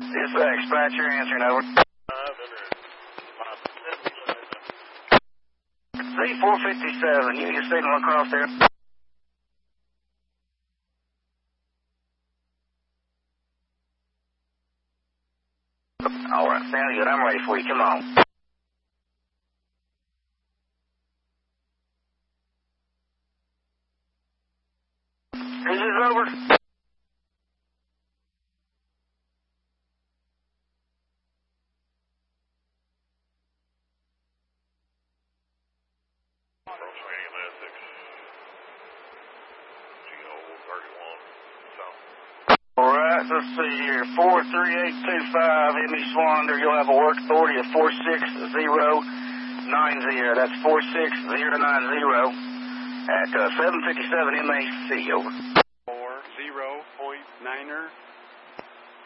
Dispatch, you're answering, over. C457, you need a signal across there. All right, sound good. I'm ready for you. Come on. Is this over? All right, let's see here. 43825, Emmy Swander. You'll have a work authority of 46090. That's 46090 at 757 MAC. Over.